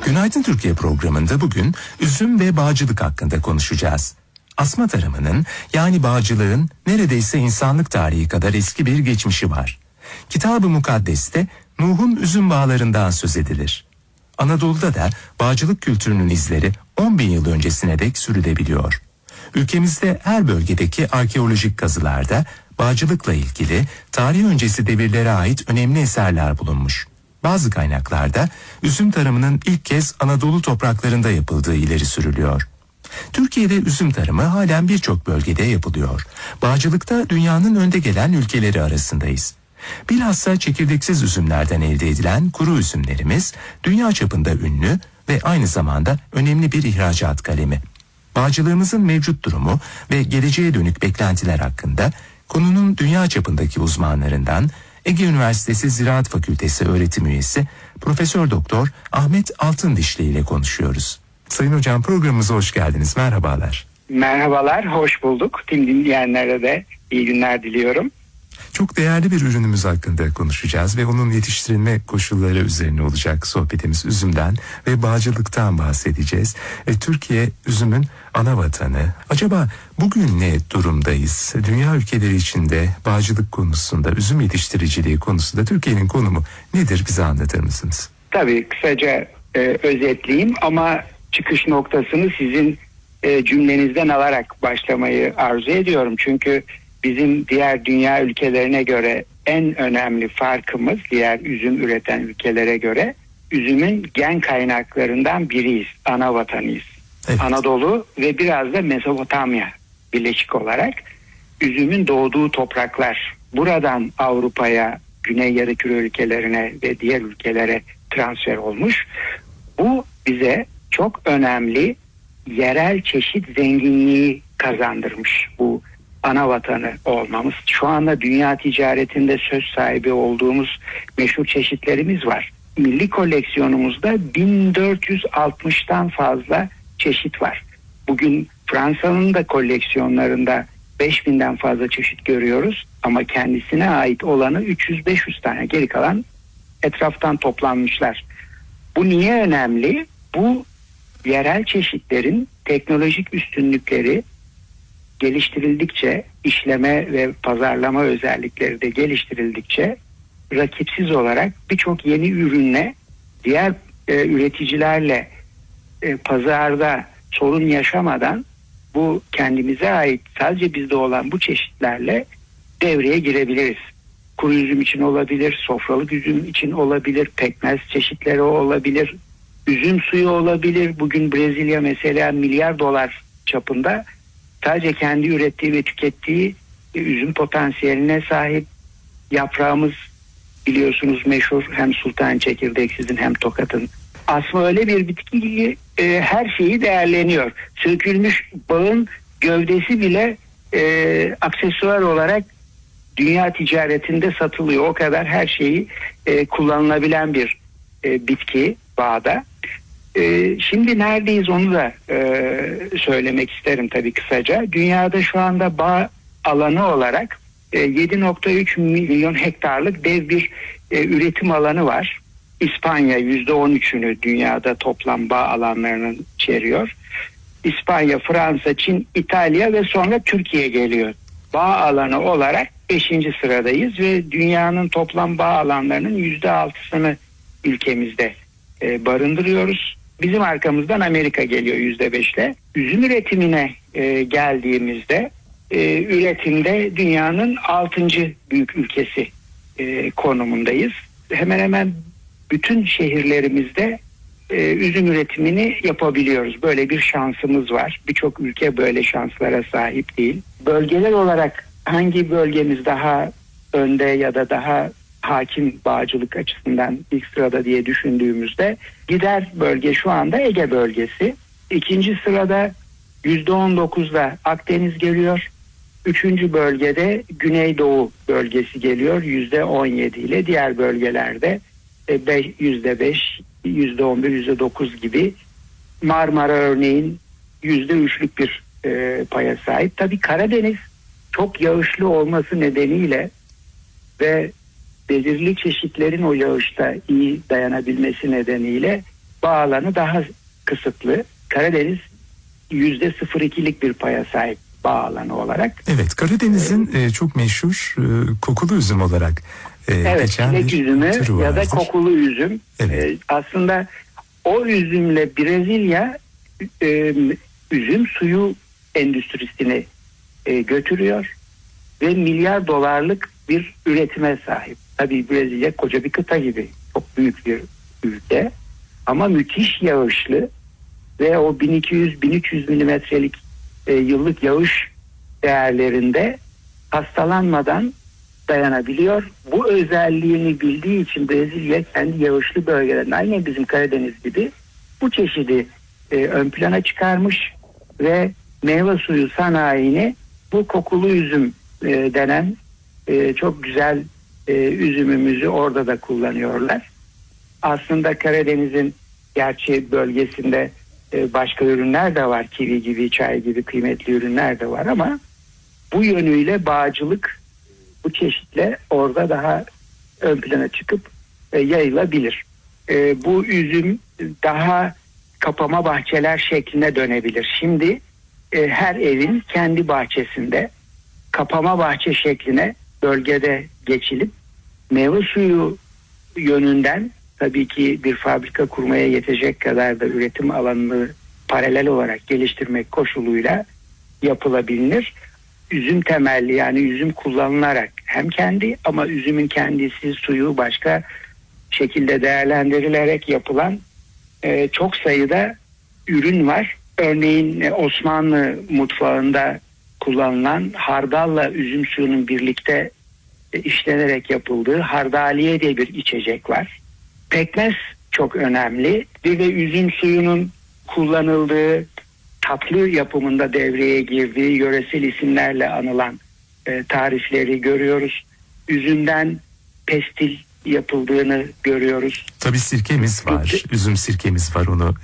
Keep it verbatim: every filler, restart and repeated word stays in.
Günaydın Türkiye programında bugün üzüm ve bağcılık hakkında konuşacağız. Asma tarımının yani bağcılığın neredeyse insanlık tarihi kadar eski bir geçmişi var. Kitab-ı Mukaddes'te Nuh'un üzüm bağlarından söz edilir. Anadolu'da da bağcılık kültürünün izleri on bin yıl öncesine dek sürülebiliyor. Ülkemizde her bölgedeki arkeolojik kazılarda bağcılıkla ilgili tarih öncesi devirlere ait önemli eserler bulunmuş. Bazı kaynaklarda üzüm tarımının ilk kez Anadolu topraklarında yapıldığı ileri sürülüyor. Türkiye'de üzüm tarımı halen birçok bölgede yapılıyor. Bağcılıkta dünyanın önde gelen ülkeleri arasındayız. Bilhassa çekirdeksiz üzümlerden elde edilen kuru üzümlerimiz dünya çapında ünlü ve aynı zamanda önemli bir ihracat kalemi. Bağcılığımızın mevcut durumu ve geleceğe dönük beklentiler hakkında konunun dünya çapındaki uzmanlarından Ege Üniversitesi Ziraat Fakültesi öğretim üyesi Profesör Doktor Ahmet Altındişli ile konuşuyoruz. Sayın hocam, programımıza hoş geldiniz. Merhabalar. Merhabalar, hoş bulduk. Tüm dinleyenlere de iyi günler diliyorum. Çok değerli bir ürünümüz hakkında konuşacağız ve onun yetiştirilme koşulları üzerine olacak sohbetimiz. Üzümden ve bağcılıktan bahsedeceğiz. E, Türkiye üzümün ana vatanı. Acaba bugün ne durumdayız? Dünya ülkeleri içinde bağcılık konusunda, üzüm yetiştiriciliği konusunda Türkiye'nin konumu nedir? Bize anlatır mısınız? Tabii kısaca e, özetleyeyim ama çıkış noktasını sizin e, cümlenizden alarak başlamayı arzu ediyorum. Çünkü bizim diğer dünya ülkelerine göre en önemli farkımız, diğer üzüm üreten ülkelere göre üzümün gen kaynaklarından biriyiz, ana vatanıyız. Evet. Anadolu ve biraz da Mezopotamya birleşik olarak üzümün doğduğu topraklar. Buradan Avrupa'ya, Güney Yarımküre ülkelerine ve diğer ülkelere transfer olmuş. Bu bize çok önemli yerel çeşit zenginliği kazandırmış, bu ana vatanı olmamız. Şu anda dünya ticaretinde söz sahibi olduğumuz meşhur çeşitlerimiz var. Milli koleksiyonumuzda bin dört yüz altmıştan fazla çeşit var. Bugün Fransa'nın da koleksiyonlarında beş binden fazla çeşit görüyoruz ama kendisine ait olanı üç yüz beş yüz tane, geri kalan etraftan toplanmışlar. Bu niye önemli? Bu yerel çeşitlerin teknolojik üstünlükleri geliştirildikçe, işleme ve pazarlama özellikleri de geliştirildikçe rakipsiz olarak birçok yeni ürünle diğer e, üreticilerle e, pazarda sorun yaşamadan bu kendimize ait sadece bizde olan bu çeşitlerle devreye girebiliriz. Kuru üzüm için olabilir, sofralık üzüm için olabilir, pekmez çeşitleri olabilir, üzüm suyu olabilir. Bugün Brezilya mesela milyar dolar çapında sadece kendi ürettiği ve tükettiği üzüm potansiyeline sahip. Yaprağımız biliyorsunuz meşhur, hem sultan çekirdeksizin hem Tokat'ın. Asma öyle bir bitki ki e, her şeyi değerleniyor. Sökülmüş bağın gövdesi bile e, aksesuar olarak dünya ticaretinde satılıyor. O kadar her şeyi e, kullanılabilen bir e, bitki bağda. Ee, şimdi neredeyiz onu da e, söylemek isterim tabii kısaca. Dünyada şu anda bağ alanı olarak e, yedi nokta üç milyon hektarlık dev bir e, üretim alanı var. İspanya yüzde on üçünü dünyada toplam bağ alanlarının içeriyor. İspanya, Fransa, Çin, İtalya ve sonra Türkiye geliyor. Bağ alanı olarak beşinci sıradayız ve dünyanın toplam bağ alanlarının yüzde altısını ülkemizde e, barındırıyoruz. Bizim arkamızdan Amerika geliyor yüzde beşle. Üzüm üretimine e, geldiğimizde e, üretimde dünyanın altıncı büyük ülkesi e, konumundayız. Hemen hemen bütün şehirlerimizde e, üzüm üretimini yapabiliyoruz. Böyle bir şansımız var. Birçok ülke böyle şanslara sahip değil. Bölgeler olarak hangi bölgemiz daha önde ya da daha hakim bağcılık açısından ilk sırada diye düşündüğümüzde gider bölge şu anda Ege bölgesi. İkinci sırada yüzde on dokuzla Akdeniz geliyor. Üçüncü bölgede Güneydoğu bölgesi geliyor yüzde on yedi ile. Diğer bölgelerde yüzde beş, yüzde on bir, yüzde dokuz gibi. Marmara örneğin yüzde üçlük bir e, paya sahip. Tabii Karadeniz çok yağışlı olması nedeniyle ve belirli çeşitlerin o yağışta iyi dayanabilmesi nedeniyle bağ alanı daha kısıtlı. Karadeniz yüzde sıfır virgül ikilik bir paya sahip bağ alanı olarak. Evet, Karadeniz'in e, çok meşhur e, kokulu üzüm olarak e, evet, geçen çilek bir üzümü türü ya da vardır. kokulu üzüm. Evet. E, aslında o üzümle Brezilya e, üzüm suyu endüstrisini e, götürüyor ve milyar dolarlık bir üretime sahip. Tabii Brezilya koca bir kıta gibi, çok büyük bir ülke ama müthiş yağışlı ve o bin iki yüz bin üç yüz milimetrelik e, yıllık yağış değerlerinde hastalanmadan dayanabiliyor. Bu özelliğini bildiği için Brezilya kendi yağışlı bölgelerinde, aynı bizim Karadeniz gibi, bu çeşidi e, ön plana çıkarmış ve meyve suyu sanayini bu kokulu üzüm e, denen e, çok güzel e, üzümümüzü orada da kullanıyorlar. Aslında Karadeniz'in gerçi bölgesinde e, başka ürünler de var, kivi gibi, çay gibi kıymetli ürünler de var ama bu yönüyle bağcılık bu çeşitle orada daha ön plana çıkıp e, yayılabilir. E, bu üzüm daha kapama bahçeler şekline dönebilir. Şimdi e, her evin kendi bahçesinde kapama bahçe şekline bölgede geçilip meyve suyu yönünden tabii ki bir fabrika kurmaya yetecek kadar da üretim alanını paralel olarak geliştirmek koşuluyla yapılabilir. Üzüm temelli, yani üzüm kullanılarak hem kendi ama üzümün kendisi, suyu başka şekilde değerlendirilerek yapılan e, çok sayıda ürün var. Örneğin e, Osmanlı mutfağında kullanılan hardalla üzüm suyunun birlikte e, işlenerek yapıldığı hardaliye diye bir içecek var. Pekmez çok önemli. Bir de üzüm suyunun kullanıldığı, tatlı yapımında devreye girdiği yöresel isimlerle anılan e, tarifleri görüyoruz. Üzümden pestil yapıldığını görüyoruz. Tabii sirkemiz var. Üzüm sirkemiz var, onu